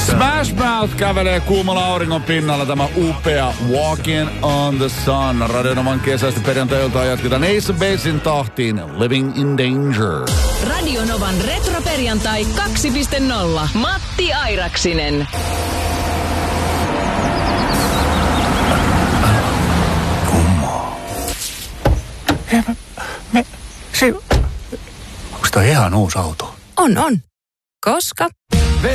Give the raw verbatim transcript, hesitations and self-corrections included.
Smash Mouth kävelee kuumalla auringon pinnalla. Tämä upea Walking on the Sun. Radionovan kesäistä perjantai-iltaa jatketaan Ace of Basein tahtiin Living in Danger. Radionovan retroperjantai kaksi piste nolla. Matti Airaksinen. Kummaa. Me, me, se, onko toi ihan uusi auto? On, on. Koska